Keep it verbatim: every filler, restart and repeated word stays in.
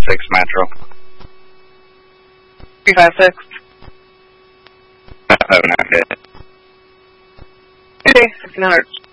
six Metro. three five six. five seven hit. Okay, fifteen hundred.